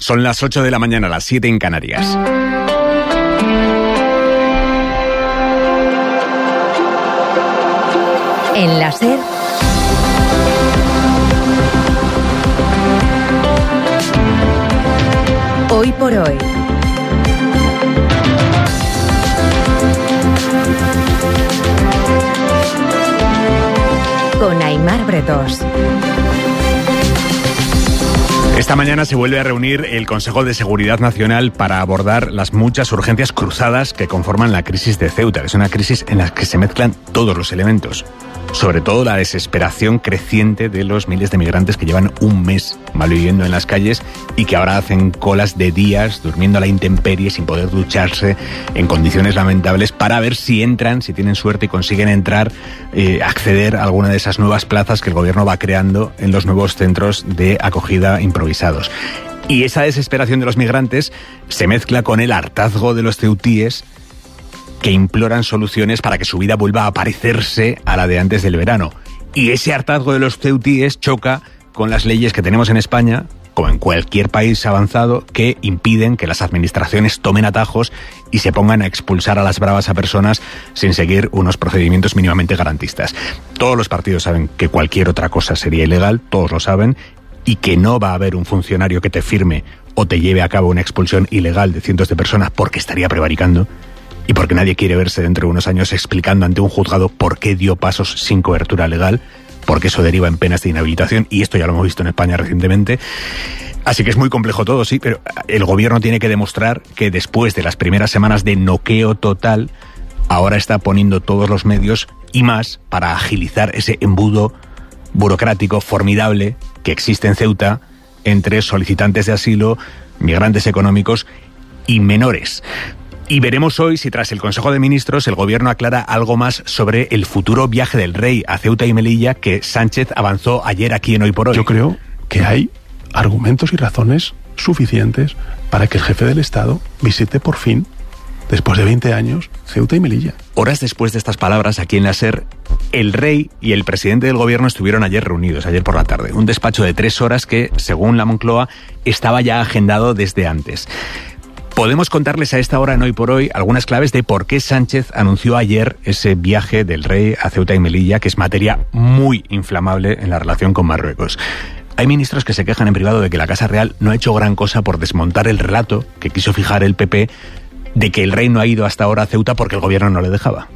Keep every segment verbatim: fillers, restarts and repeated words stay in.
Son las ocho de la mañana, las siete en Canarias. En la SER, Hoy por Hoy. Con Aimar Bretos. Esta mañana se vuelve a reunir el Consejo de Seguridad Nacional para abordar las muchas urgencias cruzadas que conforman la crisis de Ceuta. Es una crisis en la que se mezclan todos los elementos. Sobre todo la desesperación creciente de los miles de migrantes que llevan un mes malviviendo en las calles y que ahora hacen colas de días durmiendo a la intemperie sin poder ducharse en condiciones lamentables para ver si entran, si tienen suerte y consiguen entrar, eh, acceder a alguna de esas nuevas plazas que el gobierno va creando en los nuevos centros de acogida improvisados. Y esa desesperación de los migrantes se mezcla con el hartazgo de los ceutíes que imploran soluciones para que su vida vuelva a parecerse a la de antes del verano. Y ese hartazgo de los ceutíes choca con las leyes que tenemos en España, como en cualquier país avanzado, que impiden que las administraciones tomen atajos y se pongan a expulsar a las bravas a personas sin seguir unos procedimientos mínimamente garantistas. Todos los partidos saben que cualquier otra cosa sería ilegal, todos lo saben, y que no va a haber un funcionario que te firme o te lleve a cabo una expulsión ilegal de cientos de personas porque estaría prevaricando. Y porque nadie quiere verse dentro de unos años explicando ante un juzgado por qué dio pasos sin cobertura legal, porque eso deriva en penas de inhabilitación, y esto ya lo hemos visto en España recientemente. Así que es muy complejo todo, sí, pero el gobierno tiene que demostrar que después de las primeras semanas de noqueo total, ahora está poniendo todos los medios y más para agilizar ese embudo burocrático formidable que existe en Ceuta entre solicitantes de asilo, migrantes económicos y menores. Y veremos hoy si tras el Consejo de Ministros el gobierno aclara algo más sobre el futuro viaje del rey a Ceuta y Melilla que Sánchez avanzó ayer aquí en Hoy por Hoy. Yo creo que hay argumentos y razones suficientes para que el jefe del Estado visite por fin, después de veinte años, Ceuta y Melilla. Horas después de estas palabras, aquí en la SER, el rey y el presidente del gobierno estuvieron ayer reunidos, ayer por la tarde. Un despacho de tres horas que, según la Moncloa, estaba ya agendado desde antes. Podemos contarles a esta hora en Hoy por Hoy algunas claves de por qué Sánchez anunció ayer ese viaje del rey a Ceuta y Melilla, que es materia muy inflamable en la relación con Marruecos. Hay ministros que se quejan en privado de que la Casa Real no ha hecho gran cosa por desmontar el relato que quiso fijar el P P de que el rey no ha ido hasta ahora a Ceuta porque el gobierno no le dejaba.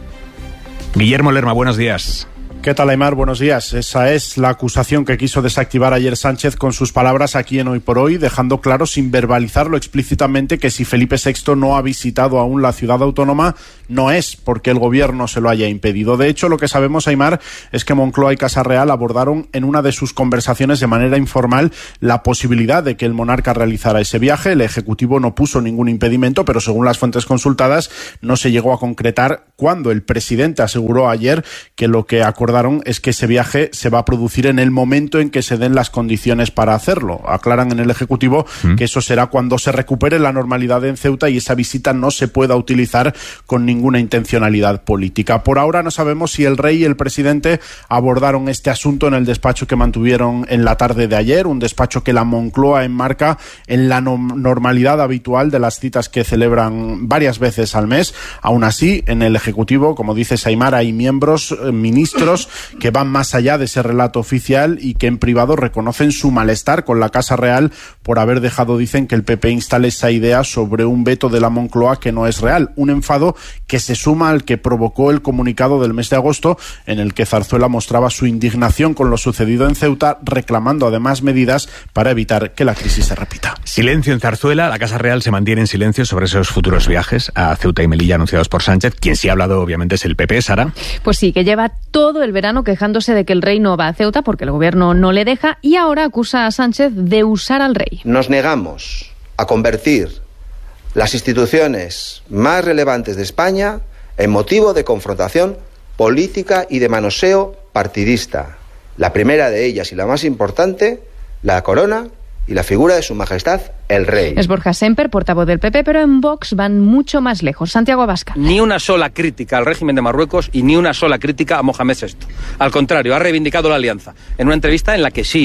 Guillermo Lerma, buenos días. ¿Qué tal, Aimar? Buenos días. Esa es la acusación que quiso desactivar ayer Sánchez con sus palabras aquí en Hoy por Hoy, dejando claro, sin verbalizarlo explícitamente, que si Felipe sexto no ha visitado aún la ciudad autónoma, no es porque el gobierno se lo haya impedido. De hecho, lo que sabemos, Aimar, es que Moncloa y Casa Real abordaron en una de sus conversaciones de manera informal la posibilidad de que el monarca realizara ese viaje. El Ejecutivo no puso ningún impedimento, pero según las fuentes consultadas, no se llegó a concretar cuando el presidente aseguró ayer que lo que acordó es que ese viaje se va a producir en el momento en que se den las condiciones para hacerlo. Aclaran en el Ejecutivo ¿Mm? que eso será cuando se recupere la normalidad en Ceuta y esa visita no se pueda utilizar con ninguna intencionalidad política. Por ahora no sabemos si el rey y el presidente abordaron este asunto en el despacho que mantuvieron en la tarde de ayer, un despacho que la Moncloa enmarca en la no- normalidad habitual de las citas que celebran varias veces al mes. Aún así, en el Ejecutivo, como dice Saimar, hay miembros, eh, ministros que van más allá de ese relato oficial y que en privado reconocen su malestar con la Casa Real por haber dejado, dicen, que el P P instale esa idea sobre un veto de la Moncloa que no es real. Un enfado que se suma al que provocó el comunicado del mes de agosto en el que Zarzuela mostraba su indignación con lo sucedido en Ceuta, reclamando además medidas para evitar que la crisis se repita. Silencio en Zarzuela. La Casa Real se mantiene en silencio sobre esos futuros viajes a Ceuta y Melilla anunciados por Sánchez. Quien sí ha hablado, obviamente, es el P P, Sara. Pues sí, que lleva todo el verano quejándose de que el rey no va a Ceuta porque el gobierno no le deja y ahora acusa a Sánchez de usar al rey. Nos negamos a convertir las instituciones más relevantes de España en motivo de confrontación política y de manoseo partidista. La primera de ellas y la más importante, la corona y la figura de su majestad, el rey. Es Borja Semper, portavoz del P P, pero en Vox van mucho más lejos. Santiago Abascal. Ni una sola crítica al régimen de Marruecos y ni una sola crítica a Mohamed sexto. Al contrario, ha reivindicado la alianza en una entrevista en la que sí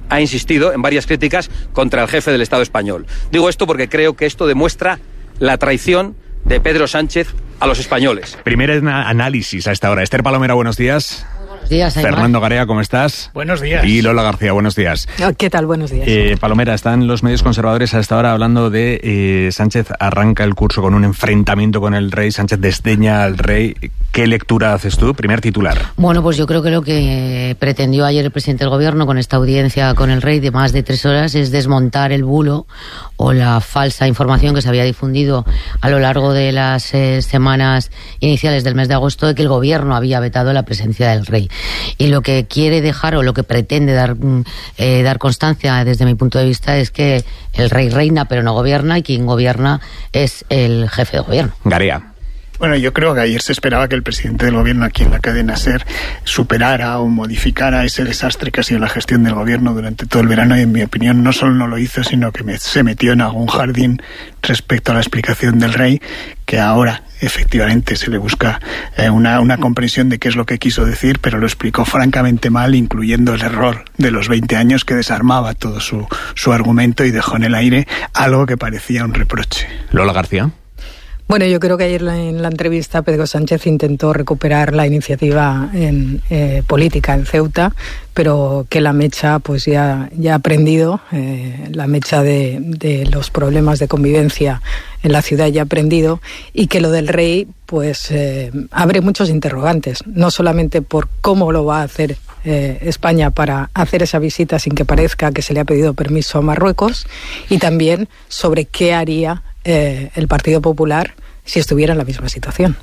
ha insistido en varias críticas contra el jefe del Estado español. Digo esto porque creo que esto demuestra la traición de Pedro Sánchez a los españoles. Primer análisis a esta hora. Esther Palomera, buenos días. Buenos días, Aymar. Fernando Garea, ¿cómo estás? Buenos días. Y Lola García, buenos días. ¿Qué tal? Buenos días. Eh, Palomera, están los medios conservadores a esta hora hablando de eh, Sánchez arranca el curso con un enfrentamiento con el rey, Sánchez desdeña al rey. ¿Qué lectura haces tú? Primer titular. Bueno, pues yo creo que lo que pretendió ayer el presidente del gobierno con esta audiencia con el rey de más de tres horas es desmontar el bulo o la falsa información que se había difundido a lo largo de las eh, semanas iniciales del mes de agosto de que el gobierno había vetado la presencia del rey. Y lo que quiere dejar o lo que pretende dar, eh, dar constancia desde mi punto de vista es que el rey reina pero no gobierna y quien gobierna es el jefe de gobierno. Garea. Bueno, yo creo que ayer se esperaba que el presidente del gobierno aquí en la cadena SER superara o modificara ese desastre que ha sido la gestión del gobierno durante todo el verano y en mi opinión no solo no lo hizo, sino que me, se metió en algún jardín respecto a la explicación del rey, que ahora efectivamente se le busca eh, una, una comprensión de qué es lo que quiso decir, pero lo explicó francamente mal, incluyendo el error de los veinte años que desarmaba todo su, su argumento y dejó en el aire algo que parecía un reproche. Lola García. Bueno, yo creo que ayer en la entrevista Pedro Sánchez intentó recuperar la iniciativa en, eh, política en Ceuta, pero que la mecha pues ya, ya ha prendido, eh, la mecha de, de los problemas de convivencia en la ciudad ya ha prendido y que lo del rey pues eh, abre muchos interrogantes, no solamente por cómo lo va a hacer eh, España para hacer esa visita sin que parezca que se le ha pedido permiso a Marruecos y también sobre qué haría Eh, el Partido Popular si estuviera en la misma situación.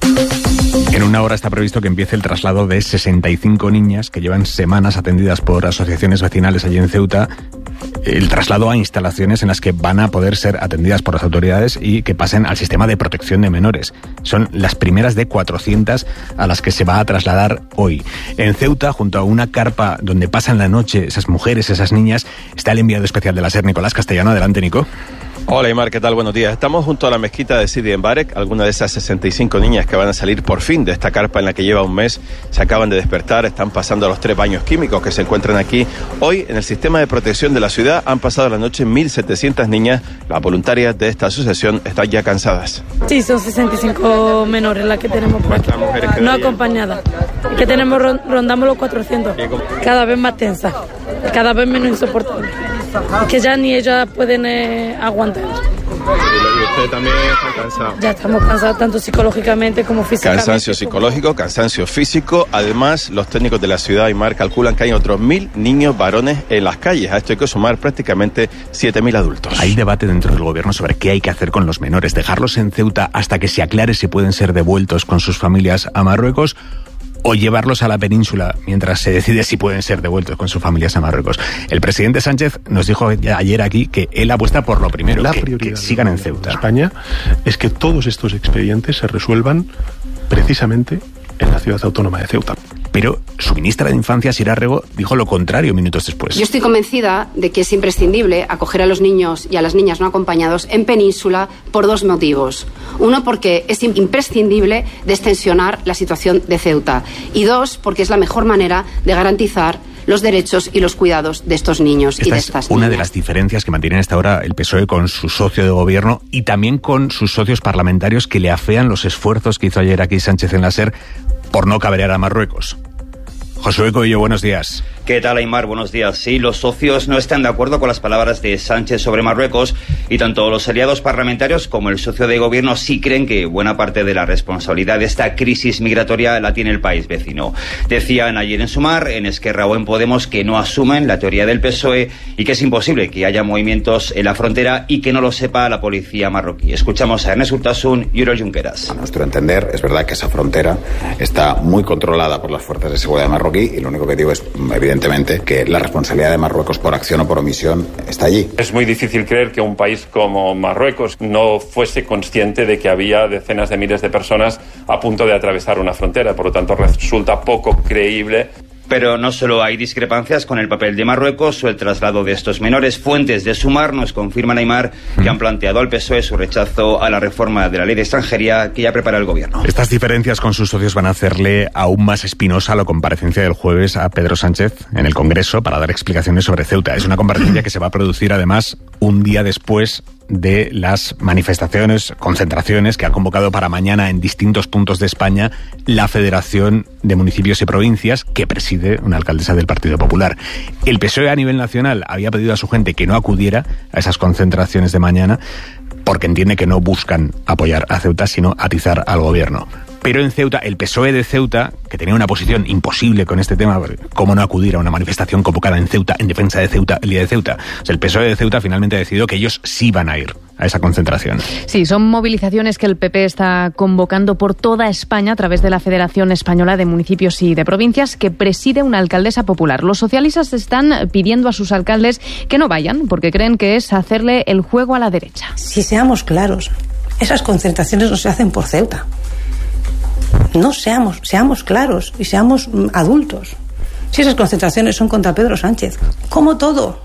En una hora está previsto que empiece el traslado de sesenta y cinco niñas que llevan semanas atendidas por asociaciones vecinales allí en Ceuta, el traslado a instalaciones en las que van a poder ser atendidas por las autoridades y que pasen al sistema de protección de menores. Son las primeras de cuatrocientas a las que se va a trasladar hoy. En Ceuta, junto a una carpa donde pasan la noche esas mujeres, esas niñas, está el enviado especial de la SER, Nicolás Castellano. Adelante, Nico. Hola, Aymar, ¿qué tal? Buenos días. Estamos junto a la mezquita de Sidi Mbarek. Algunas de esas sesenta y cinco niñas que van a salir por fin de esta carpa en la que lleva un mes se acaban de despertar, están pasando a los tres baños químicos que se encuentran aquí. Hoy, en el sistema de protección de la ciudad, han pasado la noche mil setecientas niñas. Las voluntarias de esta asociación están ya cansadas. Sí, son sesenta y cinco menores las que tenemos por aquí. No acompañadas. Que tenemos, rondamos los cuatrocientos. Cada vez más tensa, cada vez menos insoportable. Que ya ni ellas pueden eh, aguantar. ¿Y usted también está cansado? Ya estamos cansados tanto psicológicamente como físicamente. Cansancio psicológico, cansancio físico. Además, los técnicos de la ciudad, Aymar, calculan que hay otros mil niños varones en las calles. A esto hay que sumar prácticamente siete mil adultos. Hay debate dentro del gobierno sobre qué hay que hacer con los menores. Dejarlos en Ceuta hasta que se aclare si pueden ser devueltos con sus familias a Marruecos, o llevarlos a la península mientras se decide si pueden ser devueltos con sus familias a Marruecos. El presidente Sánchez nos dijo ayer aquí que él apuesta por lo primero, la que, prioridad que sigan en Ceuta. España es que todos estos expedientes se resuelvan precisamente en la ciudad autónoma de Ceuta. Pero su ministra de Infancia, Sira Rego, dijo lo contrario minutos después. Yo estoy convencida de que es imprescindible acoger a los niños y a las niñas no acompañados en península por dos motivos. Uno, porque es imprescindible destensionar la situación de Ceuta. Y dos, porque es la mejor manera de garantizar los derechos y los cuidados de estos niños Esta y de es estas una niñas. de las diferencias que mantiene hasta ahora el P S O E con su socio de gobierno y también con sus socios parlamentarios que le afean los esfuerzos que hizo ayer aquí Sánchez en la SER por no cabrear a Marruecos. Josué Coello, buenos días. ¿Qué tal, Aymar? Buenos días. Sí, los socios no están de acuerdo con las palabras de Sánchez sobre Marruecos y tanto los aliados parlamentarios como el socio de gobierno sí creen que buena parte de la responsabilidad de esta crisis migratoria la tiene el país vecino. Decían ayer en Sumar, en Esquerra o en Podemos que no asumen la teoría del P S O E y que es imposible que haya movimientos en la frontera y que no lo sepa la policía marroquí. Escuchamos a Ernest Urtasun y Oriol Junqueras. A nuestro entender, es verdad que esa frontera está muy controlada por las fuerzas de seguridad marroquí y lo único que digo es, evidentemente, que la responsabilidad de Marruecos por acción o por omisión está allí. Es muy difícil creer que un país como Marruecos no fuese consciente de que había decenas de miles de personas a punto de atravesar una frontera. Por lo tanto, resulta poco creíble Pero no solo hay discrepancias con el papel de Marruecos o el traslado de estos menores. Fuentes de Sumar nos confirman, Aimar, que han planteado al P S O E su rechazo a la reforma de la ley de extranjería que ya prepara el gobierno. Estas diferencias con sus socios van a hacerle aún más espinosa la comparecencia del jueves a Pedro Sánchez en el Congreso para dar explicaciones sobre Ceuta. Es una comparecencia que se va a producir además un día después de las manifestaciones, concentraciones que ha convocado para mañana en distintos puntos de España la Federación de Municipios y Provincias, que preside una alcaldesa del Partido Popular. El P S O E a nivel nacional había pedido a su gente que no acudiera a esas concentraciones de mañana porque entiende que no buscan apoyar a Ceuta, sino atizar al gobierno. Pero en Ceuta, el P S O E de Ceuta, que tenía una posición imposible con este tema, ¿cómo no acudir a una manifestación convocada en Ceuta, en defensa de Ceuta, el día de Ceuta? O sea, el P S O E de Ceuta finalmente ha decidido que ellos sí van a ir a esa concentración. Sí, son movilizaciones que el P P está convocando por toda España a través de la Federación Española de Municipios y de Provincias, que preside una alcaldesa popular. Los socialistas están pidiendo a sus alcaldes que no vayan, porque creen que es hacerle el juego a la derecha. Si seamos claros, esas concentraciones no se hacen por Ceuta. No seamos, seamos claros y seamos adultos. Si esas concentraciones son contra Pedro Sánchez, como todo,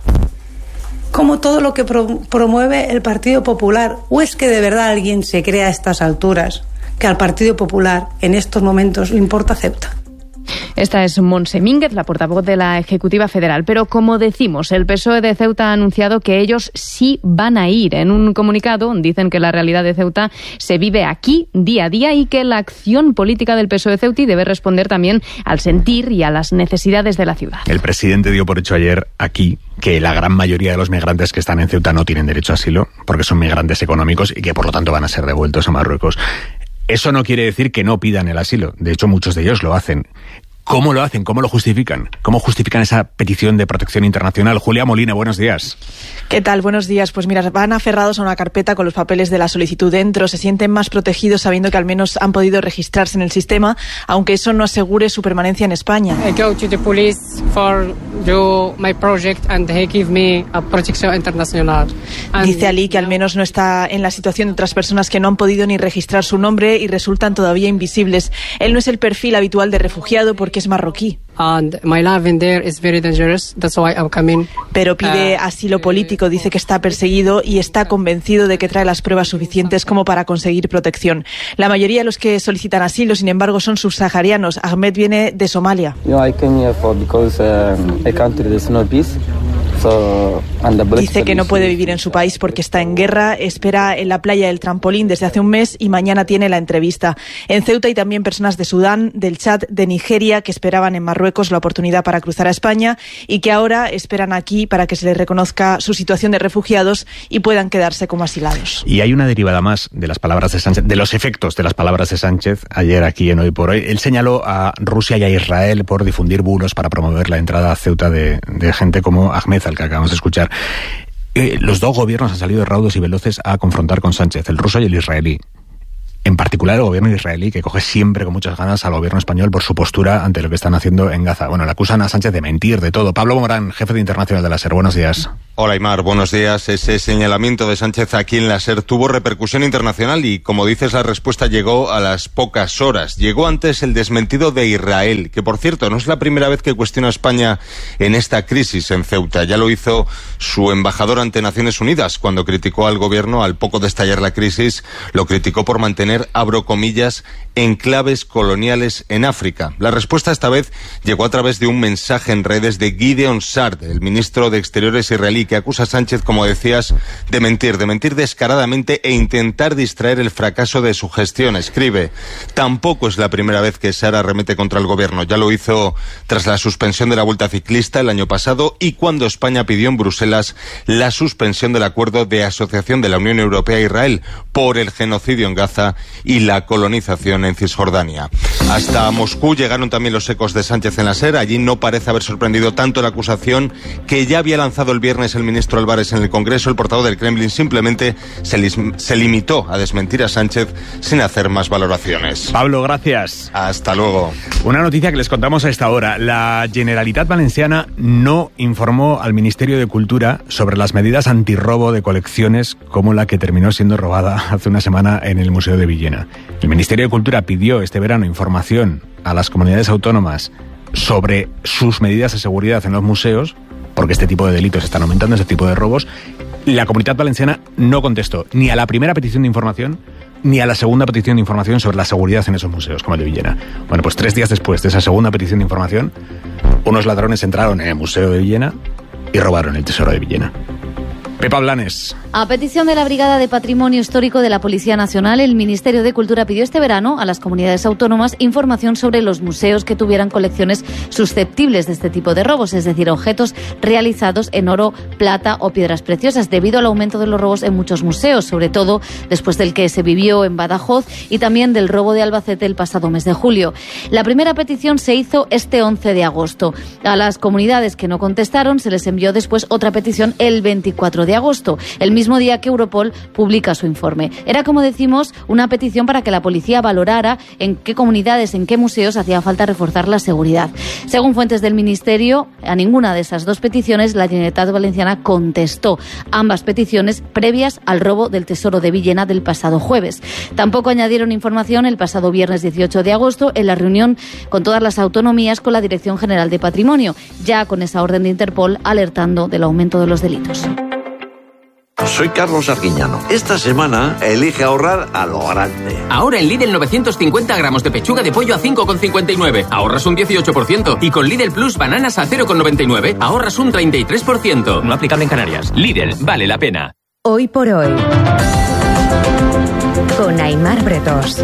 como todo lo que pro, promueve el Partido Popular, ¿o es que de verdad alguien se cree a estas alturas que al Partido Popular en estos momentos le importa Ceuta? Esta es Montse Mínguez, la portavoz de la Ejecutiva Federal. Pero como decimos, el P S O E de Ceuta ha anunciado que ellos sí van a ir. En un comunicado dicen que la realidad de Ceuta se vive aquí día a día y que la acción política del P S O E Ceuti debe responder también al sentir y a las necesidades de la ciudad. El presidente dio por hecho ayer aquí que la gran mayoría de los migrantes que están en Ceuta no tienen derecho a asilo porque son migrantes económicos y que por lo tanto van a ser devueltos a Marruecos. Eso no quiere decir que no pidan el asilo. De hecho, muchos de ellos lo hacen. ¿Cómo lo hacen? ¿Cómo lo justifican? ¿Cómo justifican esa petición de protección internacional? Julia Molina, buenos días. ¿Qué tal? Buenos días. Pues mira, van aferrados a una carpeta con los papeles de la solicitud dentro. Se sienten más protegidos sabiendo que al menos han podido registrarse en el sistema, aunque eso no asegure su permanencia en España. I go to the police for do my project and they give me a protección internacional. And dice Ali que al menos no está en la situación de otras personas que no han podido ni registrar su nombre y resultan todavía invisibles. Él no es el perfil habitual de refugiado porque es marroquí. And my life in there is very dangerous. That's why I'm coming. Pero pide asilo político, dice que está perseguido y está convencido de que trae las pruebas suficientes como para conseguir protección. La mayoría de los que solicitan asilo, sin embargo, son subsaharianos. Ahmed viene de Somalia. You know, I came here for because um, a country there's no peace. So, dice que no puede vivir en su país porque está en guerra, espera en la playa del Trampolín desde hace un mes y mañana tiene la entrevista. En Ceuta hay también personas de Sudán, del Chad, de Nigeria que esperaban en Marruecos la oportunidad para cruzar a España y que ahora esperan aquí para que se les reconozca su situación de refugiados y puedan quedarse como asilados. Y hay una derivada más de las palabras de Sánchez, de los efectos de las palabras de Sánchez ayer aquí en Hoy por Hoy. Él señaló a Rusia y a Israel por difundir bulos para promover la entrada a Ceuta de, de gente como Ahmed, al que acabamos de escuchar. Eh, los dos gobiernos han salido raudos y veloces a confrontar con Sánchez, el ruso y el israelí. En particular el gobierno israelí, que coge siempre con muchas ganas al gobierno español por su postura ante lo que están haciendo en Gaza. Bueno, le acusan a Sánchez de mentir, de todo. Pablo Morán, jefe de Internacional de la SER, buenos días. Hola, Aimar, buenos días. Ese señalamiento de Sánchez aquí en la SER tuvo repercusión internacional y, como dices, la respuesta llegó a las pocas horas. Llegó antes el desmentido de Israel, que, por cierto, no es la primera vez que cuestiona a España en esta crisis en Ceuta. Ya lo hizo su embajador ante Naciones Unidas cuando criticó al gobierno al poco de estallar la crisis. Lo criticó por mantener, abro comillas, enclaves coloniales en África. La respuesta esta vez llegó a través de un mensaje en redes de Gideon Sa'ar, el ministro de Exteriores israelí, que acusa a Sánchez, como decías, de mentir, de mentir descaradamente e intentar distraer el fracaso de su gestión. Escribe: tampoco es la primera vez que Sa'ar arremete contra el gobierno. Ya lo hizo tras la suspensión de la Vuelta Ciclista el año pasado y cuando España pidió en Bruselas la suspensión del acuerdo de asociación de la Unión Europea a Israel por el genocidio en Gaza y la colonización en Cisjordania. Hasta Moscú llegaron también los ecos de Sánchez en la SER. Allí no parece haber sorprendido tanto la acusación que ya había lanzado el viernes el ministro Álvarez en el Congreso. El portavoz del Kremlin simplemente se, li se limitó a desmentir a Sánchez sin hacer más valoraciones. Pablo, gracias. Hasta luego. Una noticia que les contamos a esta hora. La Generalitat Valenciana no informó al Ministerio de Cultura sobre las medidas antirrobo de colecciones como la que terminó siendo robada hace una semana en el Museo de Villena. El Ministerio de Cultura pidió este verano información a las comunidades autónomas sobre sus medidas de seguridad en los museos, porque este tipo de delitos están aumentando, este tipo de robos. La Comunitat Valenciana no contestó ni a la primera petición de información ni a la segunda petición de información sobre la seguridad en esos museos, como el de Villena. Bueno, pues tres días después de esa segunda petición de información, unos ladrones entraron en el Museo de Villena y robaron el tesoro de Villena. Pepa Blanes. A petición de la Brigada de Patrimonio Histórico de la Policía Nacional, el Ministerio de Cultura pidió este verano a las comunidades autónomas información sobre los museos que tuvieran colecciones susceptibles de este tipo de robos, es decir, objetos realizados en oro, plata o piedras preciosas, debido al aumento de los robos en muchos museos, sobre todo después del que se vivió en Badajoz y también del robo de Albacete el pasado mes de julio. La primera petición se hizo este once de agosto. A las comunidades que no contestaron se les envió después otra petición el veinticuatro de agosto, el mismo día que Europol publica su informe. Era, como decimos, una petición para que la policía valorara en qué comunidades, en qué museos hacía falta reforzar la seguridad. Según fuentes del Ministerio, a ninguna de esas dos peticiones la Generalitat Valenciana contestó, ambas peticiones previas al robo del tesoro de Villena del pasado jueves. Tampoco añadieron información el pasado viernes dieciocho de agosto en la reunión con todas las autonomías con la Dirección General de Patrimonio, ya con esa orden de Interpol alertando del aumento de los delitos. Soy Carlos Arguiñano. Esta semana elige ahorrar a lo grande. Ahora en Lidl novecientos cincuenta gramos de pechuga de pollo a cinco con cincuenta y nueve. Ahorras un dieciocho por ciento. Y con Lidl Plus bananas a cero con noventa y nueve. Ahorras un treinta y tres por ciento. No aplicable en Canarias. Lidl, vale la pena. Hoy por hoy. Con Aimar Bretos.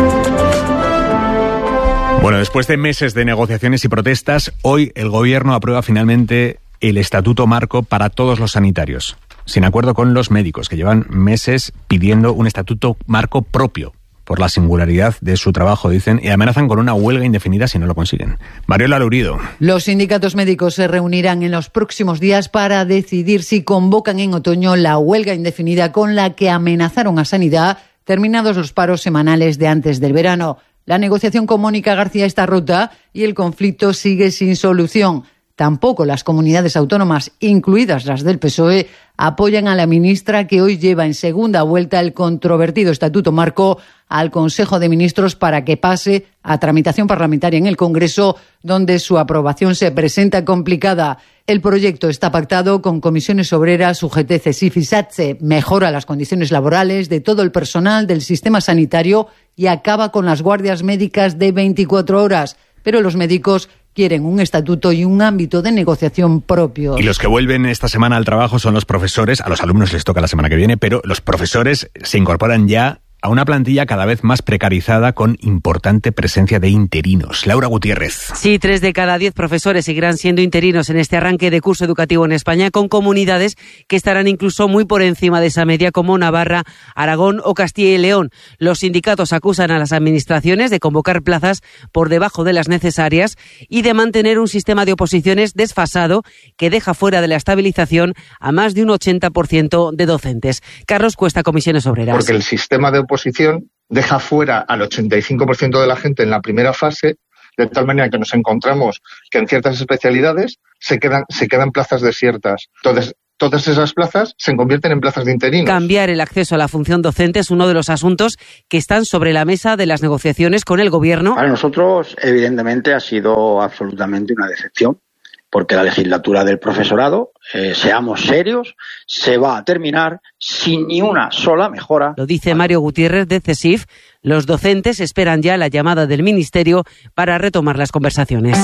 Bueno, después de meses de negociaciones y protestas, hoy el Gobierno aprueba finalmente el Estatuto Marco para todos los sanitarios, sin acuerdo con los médicos, que llevan meses pidiendo un Estatuto Marco propio por la singularidad de su trabajo, dicen, y amenazan con una huelga indefinida si no lo consiguen. Mariola Lourido. Los sindicatos médicos se reunirán en los próximos días para decidir si convocan en otoño la huelga indefinida con la que amenazaron a Sanidad terminados los paros semanales de antes del verano. La negociación con Mónica García está rota y el conflicto sigue sin solución. Tampoco las comunidades autónomas, incluidas las del P S O E, apoyan a la ministra que hoy lleva en segunda vuelta el controvertido Estatuto Marco al Consejo de Ministros para que pase a tramitación parlamentaria en el Congreso, donde su aprobación se presenta complicada. El proyecto está pactado con comisiones obreras, U G T, CESIF y SATSE, mejora las condiciones laborales de todo el personal del sistema sanitario y acaba con las guardias médicas de veinticuatro horas. Pero los médicos quieren un estatuto y un ámbito de negociación propio. Y los que vuelven esta semana al trabajo son los profesores. A los alumnos les toca la semana que viene, pero los profesores se incorporan ya a una plantilla cada vez más precarizada con importante presencia de interinos. Laura Gutiérrez. Sí, tres de cada diez profesores seguirán siendo interinos en este arranque de curso educativo en España, con comunidades que estarán incluso muy por encima de esa media, como Navarra, Aragón o Castilla y León. Los sindicatos acusan a las administraciones de convocar plazas por debajo de las necesarias y de mantener un sistema de oposiciones desfasado que deja fuera de la estabilización a más de un ochenta por ciento de docentes. Carlos Cuesta, Comisiones Obreras. Porque el sistema de oposición deja fuera al ochenta y cinco por ciento de la gente en la primera fase, de tal manera que nos encontramos que en ciertas especialidades se quedan, se quedan plazas desiertas. Entonces, todas esas plazas se convierten en plazas de interinos. Cambiar el acceso a la función docente es uno de los asuntos que están sobre la mesa de las negociaciones con el Gobierno. Para nosotros, evidentemente, ha sido absolutamente una decepción, porque la legislatura del profesorado, eh, seamos serios, se va a terminar sin ni una sola mejora. Lo dice Mario Gutiérrez de CESIF. Los docentes esperan ya la llamada del Ministerio para retomar las conversaciones.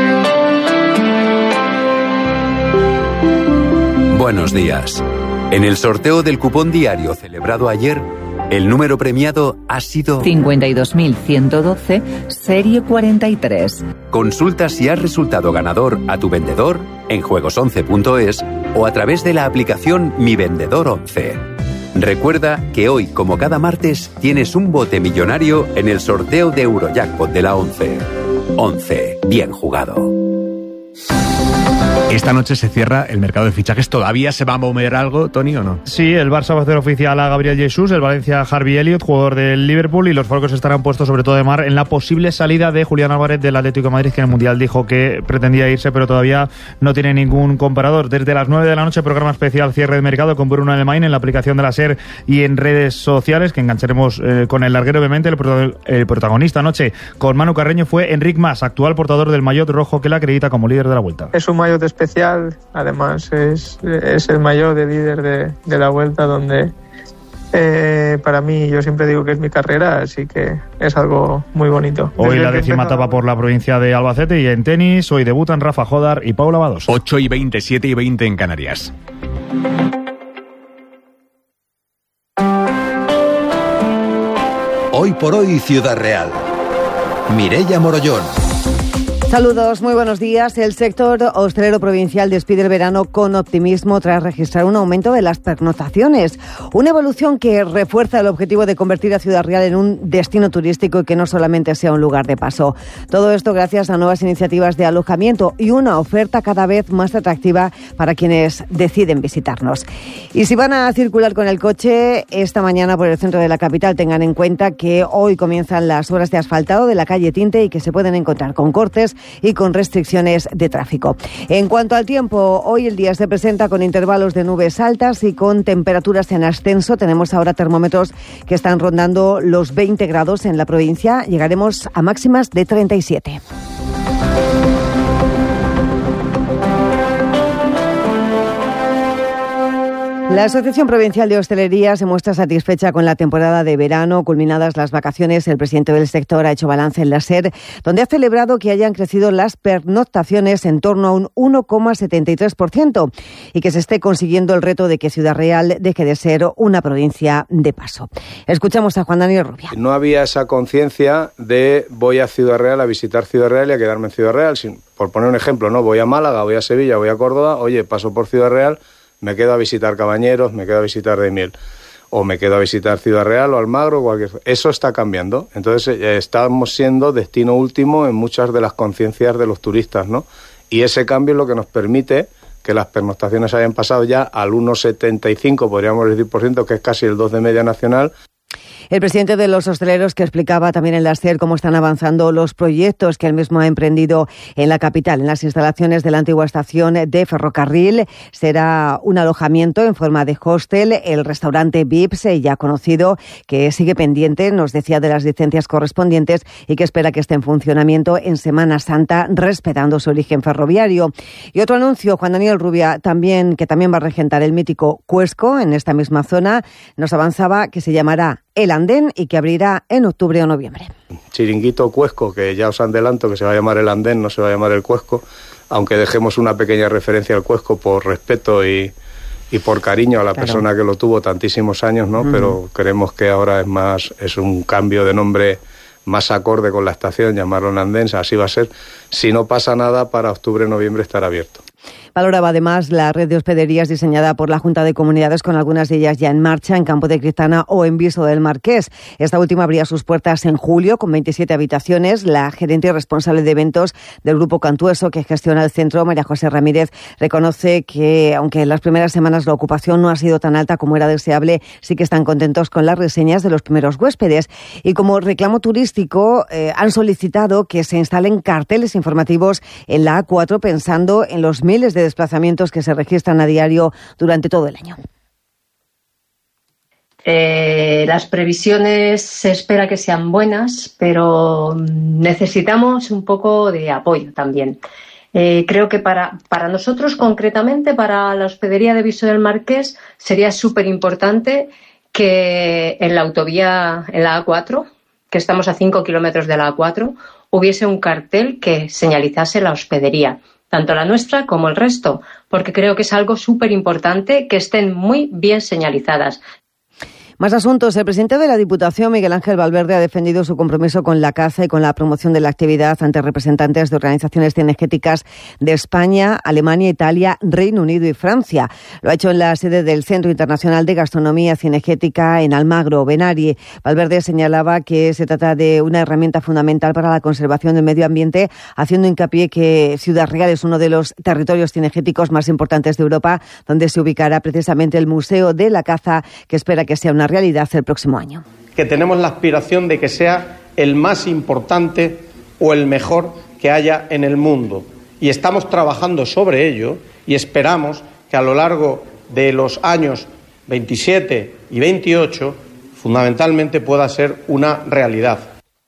Buenos días. En el sorteo del cupón diario celebrado ayer, el número premiado ha sido cincuenta y dos mil ciento doce, serie cuarenta y tres. Consulta si has resultado ganador a tu vendedor en juegos once punto es o a través de la aplicación Mi Vendedor once. Recuerda que hoy, como cada martes, tienes un bote millonario en el sorteo de Eurojackpot de la once. once. Bien jugado. Esta noche se cierra el mercado de fichajes. ¿Todavía se va a mover algo, Tony, o no? Sí, el Barça va a hacer oficial a Gabriel Jesús, el Valencia Harvey Elliott, jugador del Liverpool, y los focos estarán puestos sobre todo de mar en la posible salida de Julián Álvarez del Atlético de Madrid, que en el Mundial dijo que pretendía irse, pero todavía no tiene ningún comparador. Desde las nueve de la noche, programa especial cierre de mercado con Bruno Alemán en la aplicación de la SER y en redes sociales, que engancharemos eh, con el larguero, obviamente. El, pro- el protagonista anoche con Manu Carreño fue Enric Mas, actual portador del maillot rojo que le acredita como líder de la Vuelta. Es un maillot especial, además es, es el maillot de líder de, de la Vuelta, donde eh, para mí, yo siempre digo que es mi carrera, así que es algo muy bonito. Hoy Desde la que décima empezó... etapa por la provincia de Albacete, y en tenis hoy debutan Rafa Jodar y Paula Bados. ocho y veinte, siete y veinte en Canarias. Hoy por hoy, Ciudad Real. Mireia Morollón. Saludos, muy buenos días. El sector hostelero provincial despide el verano con optimismo tras registrar un aumento de las pernoctaciones. Una evolución que refuerza el objetivo de convertir a Ciudad Real en un destino turístico y que no solamente sea un lugar de paso. Todo esto gracias a nuevas iniciativas de alojamiento y una oferta cada vez más atractiva para quienes deciden visitarnos. Y si van a circular con el coche esta mañana por el centro de la capital, tengan en cuenta que hoy comienzan las obras de asfaltado de la calle Tinte y que se pueden encontrar con cortes y con restricciones de tráfico. En cuanto al tiempo, hoy el día se presenta con intervalos de nubes altas y con temperaturas en ascenso. Tenemos ahora termómetros que están rondando los veinte grados en la provincia. Llegaremos a máximas de treinta y siete. La Asociación Provincial de Hostelería se muestra satisfecha con la temporada de verano. Culminadas las vacaciones, el presidente del sector ha hecho balance en la SER, donde ha celebrado que hayan crecido las pernoctaciones en torno a un uno coma setenta y tres por ciento y que se esté consiguiendo el reto de que Ciudad Real deje de ser una provincia de paso. Escuchamos a Juan Daniel Rubia. No había esa conciencia de voy a Ciudad Real a visitar Ciudad Real y a quedarme en Ciudad Real. Sin, por poner un ejemplo, no voy a Málaga, voy a Sevilla, voy a Córdoba, oye, paso por Ciudad Real, me quedo a visitar Cabañeros, me quedo a visitar Daimiel, o me quedo a visitar Ciudad Real o Almagro, cualquier. Eso está cambiando. Entonces eh, estamos siendo destino último en muchas de las conciencias de los turistas, ¿no? Y ese cambio es lo que nos permite que las pernoctaciones hayan pasado ya al uno coma setenta y cinco, podríamos decir, por ciento, que es casi el dos de media nacional. El presidente de los hosteleros, que explicaba también en la SER cómo están avanzando los proyectos que él mismo ha emprendido en la capital, en las instalaciones de la antigua estación de ferrocarril. Será un alojamiento en forma de hostel, el restaurante Vips, ya conocido, que sigue pendiente, nos decía, de las licencias correspondientes y que espera que esté en funcionamiento en Semana Santa, respetando su origen ferroviario. Y otro anuncio, Juan Daniel Rubia, también que también va a regentar el mítico Cuesco en esta misma zona, nos avanzaba que se llamará El Andén y que abrirá en octubre o noviembre. Chiringuito Cuesco, que ya os adelanto que se va a llamar El Andén, no se va a llamar el Cuesco, aunque dejemos una pequeña referencia al Cuesco por respeto y, y por cariño a la claro. persona que lo tuvo tantísimos años, ¿no? Mm. Pero creemos que ahora es más, es un cambio de nombre más acorde con la estación, llamarlo El Andén, así va a ser. Si no pasa nada, para octubre o noviembre estará abierto. Valoraba además la red de hospederías diseñada por la Junta de Comunidades, con algunas de ellas ya en marcha en Campo de Cristana o en Viso del Marqués. Esta última abría sus puertas en julio con veintisiete habitaciones. La gerente y responsable de eventos del Grupo Cantueso, que gestiona el centro, María José Ramírez, reconoce que, aunque en las primeras semanas la ocupación no ha sido tan alta como era deseable, sí que están contentos con las reseñas de los primeros huéspedes. Y como reclamo turístico, eh, han solicitado que se instalen carteles informativos en la A cuatro, pensando en los miles de desplazamientos que se registran a diario durante todo el año. Eh, las previsiones se espera que sean buenas, pero necesitamos un poco de apoyo también. Eh, creo que para, para nosotros, concretamente, para la hospedería de Viso del Marqués, sería súper importante que en la autovía, en la A cuatro, que estamos a cinco kilómetros de la A cuatro, hubiese un cartel que señalizase la hospedería, tanto la nuestra como el resto, porque creo que es algo súper importante que estén muy bien señalizadas. Más asuntos. El presidente de la Diputación, Miguel Ángel Valverde, ha defendido su compromiso con la caza y con la promoción de la actividad ante representantes de organizaciones cinegéticas de España, Alemania, Italia, Reino Unido y Francia. Lo ha hecho en la sede del Centro Internacional de Gastronomía Cinegética en Almagro, Benari. Valverde señalaba que se trata de una herramienta fundamental para la conservación del medio ambiente, haciendo hincapié que Ciudad Real es uno de los territorios cinegéticos más importantes de Europa, donde se ubicará precisamente el Museo de la Caza, que espera que sea una realidad el próximo año. Que tenemos la aspiración de que sea el más importante o el mejor que haya en el mundo. Y estamos trabajando sobre ello y esperamos que a lo largo de los años veintisiete y veintiocho fundamentalmente pueda ser una realidad.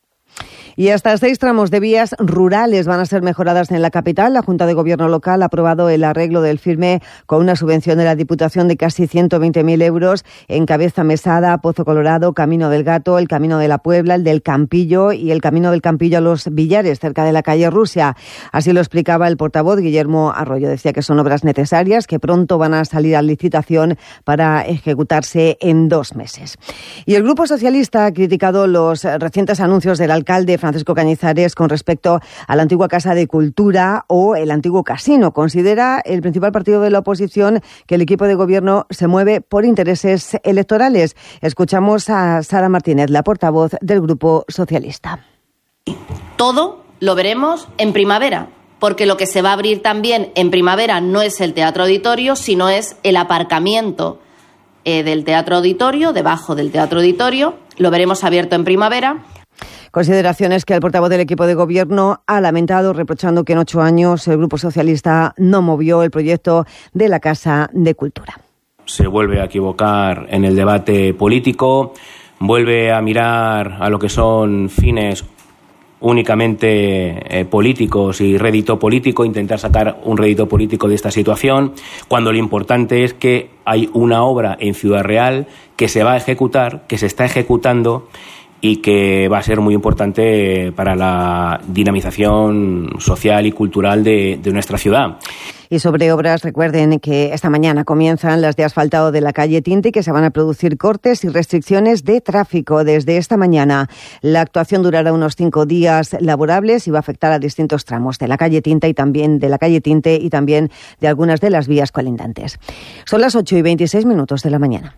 Y hasta seis tramos de vías rurales van a ser mejoradas en la capital. La Junta de Gobierno local ha aprobado el arreglo del firme con una subvención de la Diputación de casi ciento veinte mil euros en Cabeza Mesada, Pozo Colorado, Camino del Gato, el Camino de la Puebla, el del Campillo y el Camino del Campillo a los Villares, cerca de la calle Rusia. Así lo explicaba el portavoz Guillermo Arroyo. Decía que son obras necesarias, que pronto van a salir a licitación para ejecutarse en dos meses. Y el Grupo Socialista ha criticado los recientes anuncios del alcalde Francisco Cañizares con respecto a la antigua Casa de Cultura o el antiguo casino. Considera el principal partido de la oposición que el equipo de gobierno se mueve por intereses electorales. Escuchamos a Sara Martínez, la portavoz del Grupo Socialista. Todo lo veremos en primavera, porque lo que se va a abrir también en primavera no es el Teatro Auditorio, sino es el aparcamiento eh, del Teatro Auditorio, debajo del Teatro Auditorio. Lo veremos abierto en primavera. Consideraciones que el portavoz del equipo de gobierno ha lamentado, reprochando que en ocho años el Grupo Socialista no movió el proyecto de la Casa de Cultura. Se vuelve a equivocar en el debate político, vuelve a mirar a lo que son fines únicamente eh, políticos y rédito político, intentar sacar un rédito político de esta situación, cuando lo importante es que hay una obra en Ciudad Real que se va a ejecutar, que se está ejecutando y que va a ser muy importante para la dinamización social y cultural de, de nuestra ciudad. Y sobre obras, recuerden que esta mañana comienzan las de asfaltado de la calle Tinte y que se van a producir cortes y restricciones de tráfico desde esta mañana. La actuación durará unos cinco días laborables y va a afectar a distintos tramos de la calle Tinte y también de la calle Tinte y también de algunas de las vías colindantes. Son las ocho y veintiséis minutos de la mañana.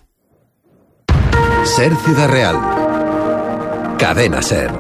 Ser Ciudad Real. Cadena Ser.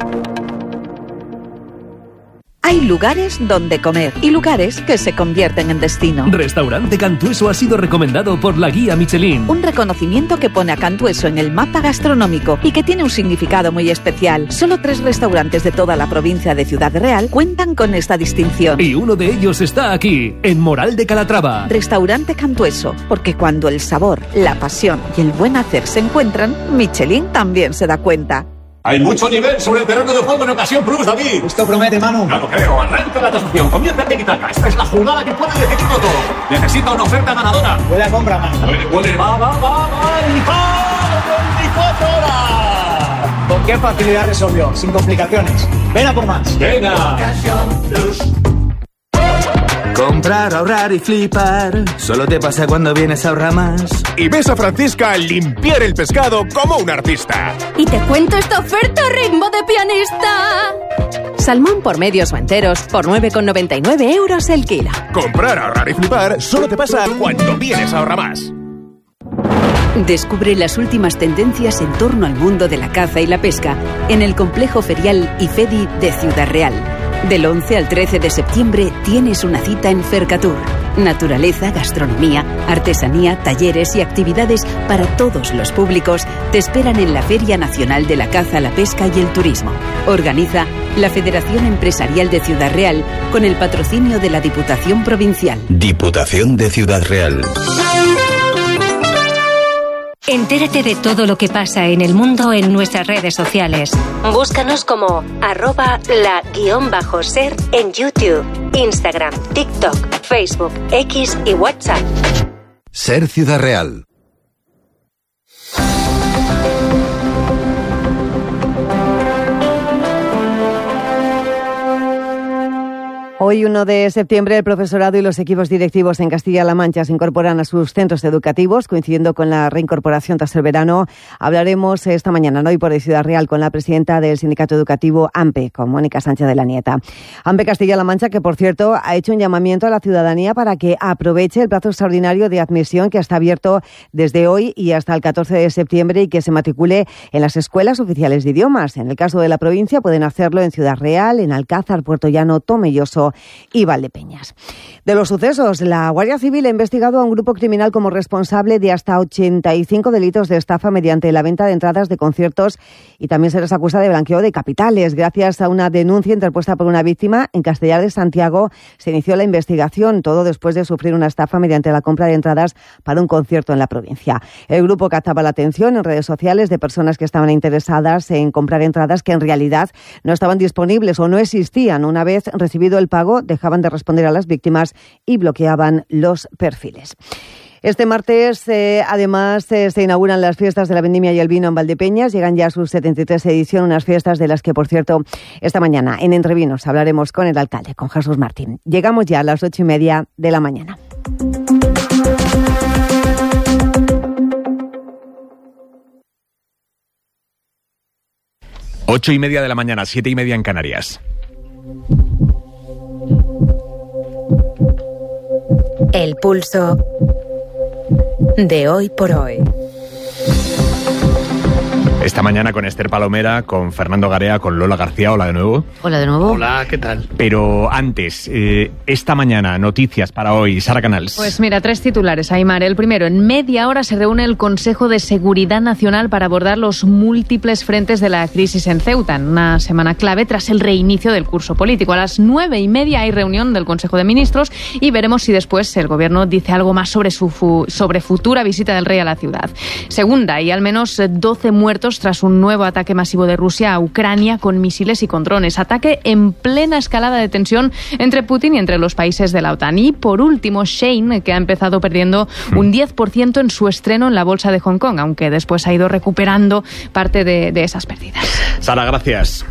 Hay lugares donde comer y lugares que se convierten en destino. Restaurante Cantueso ha sido recomendado por la guía Michelin. Un reconocimiento que pone a Cantueso en el mapa gastronómico y que tiene un significado muy especial. Solo tres restaurantes de toda la provincia de Ciudad Real cuentan con esta distinción. Y uno de ellos está aquí, en Moral de Calatrava. Restaurante Cantueso, porque cuando el sabor, la pasión y el buen hacer se encuentran, Michelin también se da cuenta. Hay mucho nivel sobre el terreno de juego en Ocasión Plus, David. Esto promete, Manu. Ya lo creo. Arranca la tasación. Comienza a tiki-taka. Esta es la jugada que puede decidirlo todo. Necesita una oferta ganadora. Huele a compra, Manu. Puede, puede. Va, va, va, va. Y va. veinticuatro horas. ¿Con qué facilidad resolvió? Sin complicaciones. Ven a por más. Venga. Ocasión Plus. Comprar, ahorrar y flipar. Solo te pasa cuando vienes a ahorrar más. Y ves a Francisca limpiar el pescado como un artista. Y te cuento esta oferta ritmo de pianista. Salmón por medios o enteros por nueve con noventa y nueve euros el kilo. Comprar, ahorrar y flipar solo te pasa cuando vienes a ahorrar más. Descubre las últimas tendencias en torno al mundo de la caza y la pesca en el complejo ferial IFEDI de Ciudad Real. Del once al trece de septiembre tienes una cita en Fercatur. Naturaleza, gastronomía, artesanía, talleres y actividades para todos los públicos te esperan en la Feria Nacional de la Caza, la Pesca y el Turismo. Organiza la Federación Empresarial de Ciudad Real con el patrocinio de la Diputación Provincial. Diputación de Ciudad Real. Entérate de todo lo que pasa en el mundo en nuestras redes sociales. Búscanos como arroba la guión bajo ser en YouTube, Instagram, TikTok, Facebook, X y WhatsApp. Ser Ciudad Real. Hoy, uno de septiembre, el profesorado y los equipos directivos en Castilla-La Mancha se incorporan a sus centros educativos, coincidiendo con la reincorporación tras el verano. Hablaremos esta mañana, ¿no? Hoy por Ciudad Real, con la presidenta del sindicato educativo AMPE, con Mónica Sánchez de la Nieta. AMPE Castilla-La Mancha, que por cierto ha hecho un llamamiento a la ciudadanía para que aproveche el plazo extraordinario de admisión que está abierto desde hoy y hasta el catorce de septiembre y que se matricule en las escuelas oficiales de idiomas. En el caso de la provincia pueden hacerlo en Ciudad Real, en Alcázar, Puerto Llano, Tomelloso y Valdepeñas. De los sucesos, la Guardia Civil ha investigado a un grupo criminal como responsable de hasta ochenta y cinco delitos de estafa mediante la venta de entradas de conciertos y también se les acusa de blanqueo de capitales. Gracias a una denuncia interpuesta por una víctima, en Castellar de Santiago se inició la investigación, todo después de sufrir una estafa mediante la compra de entradas para un concierto en la provincia. El grupo captaba la atención en redes sociales de personas que estaban interesadas en comprar entradas que en realidad no estaban disponibles o no existían. Una vez recibido el pago, dejaban de responder a las víctimas y bloqueaban los perfiles. Este martes, eh, además, eh, se inauguran las fiestas de la vendimia y el vino en Valdepeñas. Llegan ya a sus setenta y tres edición, unas fiestas de las que, por cierto, esta mañana en Entrevinos hablaremos con el alcalde, con Jesús Martín. Llegamos ya a las ocho y media de la mañana. Ocho y media de la mañana, siete y media en Canarias. El pulso de hoy por hoy. Esta mañana con Esther Palomera, con Fernando Garea, con Lola García. Hola de nuevo. Hola de nuevo. Hola, ¿qué tal? Pero antes, eh, esta mañana, noticias para hoy. Sara Canals. Pues mira, tres titulares, Aimar. El primero, en media hora se reúne el Consejo de Seguridad Nacional para abordar los múltiples frentes de la crisis en Ceuta, en una semana clave tras el reinicio del curso político. A las nueve y media hay reunión del Consejo de Ministros y veremos si después el Gobierno dice algo más sobre su fu- sobre futura visita del rey a la ciudad. Segunda, hay al menos doce muertos tras un nuevo ataque masivo de Rusia a Ucrania con misiles y con drones. Ataque en plena escalada de tensión entre Putin y entre los países de la OTAN. Y por último, Shein, que ha empezado perdiendo un diez por ciento en su estreno en la bolsa de Hong Kong, aunque después ha ido recuperando parte de, de esas pérdidas. Sara, gracias.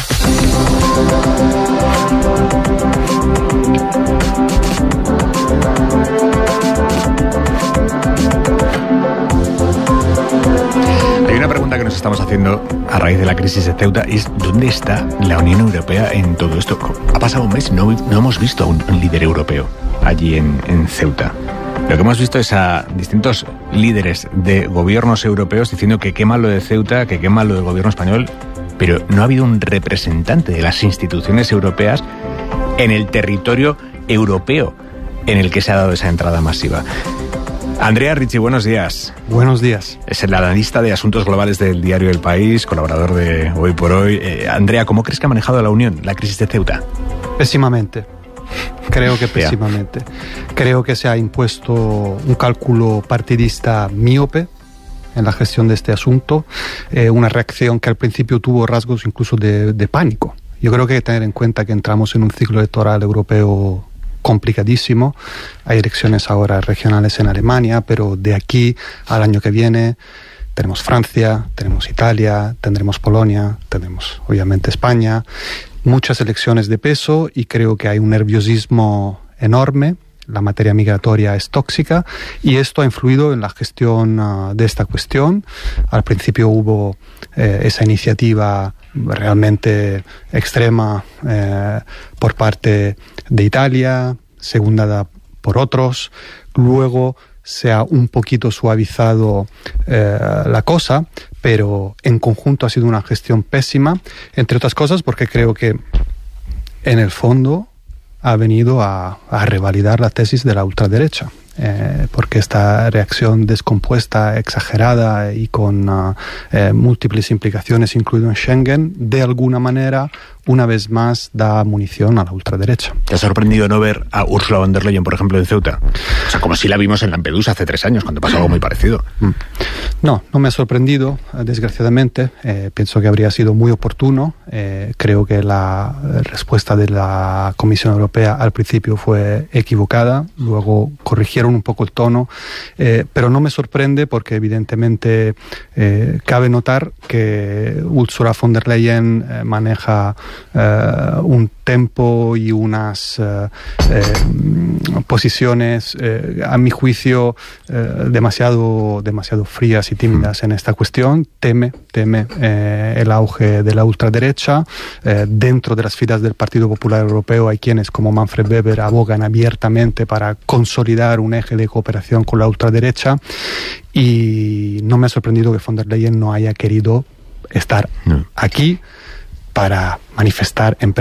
Hay una pregunta que nos estamos haciendo a raíz de la crisis de Ceuta y es ¿dónde está la Unión Europea en todo esto? Ha pasado un mes y no, no hemos visto a un, un líder europeo allí en, en Ceuta. Lo que hemos visto es a distintos líderes de gobiernos europeos diciendo que qué mal lo de Ceuta, que qué mal lo del gobierno español, pero no ha habido un representante de las instituciones europeas en el territorio europeo en el que se ha dado esa entrada masiva. Andrea Ricci, buenos días. Buenos días. Es el analista de asuntos globales del diario El País, colaborador de Hoy por Hoy. Eh, Andrea, ¿cómo crees que ha manejado la Unión la crisis de Ceuta? Pésimamente. Creo que pésimamente. Creo que se ha impuesto un cálculo partidista míope en la gestión de este asunto, eh, una reacción que al principio tuvo rasgos incluso de, de pánico. Yo creo que hay que tener en cuenta que entramos en un ciclo electoral europeo complicadísimo. Hay elecciones ahora regionales en Alemania, pero de aquí al año que viene tenemos Francia, tenemos Italia, tendremos Polonia, tendremos obviamente España, muchas elecciones de peso y creo que hay un nerviosismo enorme. La materia migratoria es tóxica y esto ha influido en la gestión uh, de esta cuestión. Al principio hubo eh, esa iniciativa realmente extrema eh, por parte de Italia, secundada por otros. Luego se ha un poquito suavizado eh, la cosa, pero en conjunto ha sido una gestión pésima, entre otras cosas porque creo que en el fondo ha venido a, a revalidar la tesis de la ultraderecha, eh, porque esta reacción descompuesta, exagerada y con uh, eh, múltiples implicaciones, incluido en Schengen, de alguna manera, una vez más, da munición a la ultraderecha. ¿Te ha sorprendido no ver a Ursula von der Leyen, por ejemplo, en Ceuta? O sea, como si la vimos en Lampedusa hace tres años, cuando pasó algo muy parecido. No, no me ha sorprendido, desgraciadamente. Eh, pienso que habría sido muy oportuno. Eh, creo que la respuesta de la Comisión Europea al principio fue equivocada, luego corrigieron un poco el tono, eh, pero no me sorprende porque evidentemente eh, cabe notar que Ursula von der Leyen eh, maneja eh, un tempo y unas eh, eh, posiciones, eh, a mi juicio, eh, demasiado, demasiado frías y tímidas en esta cuestión. Teme, teme eh, el auge de la ultraderecha. Eh, dentro de las filas del Partido Popular Europeo hay quienes, como Manfred Weber, abogan abiertamente para consolidar un eje de cooperación con la ultraderecha, y no me ha sorprendido que von der Leyen no haya querido estar no. aquí para manifestar en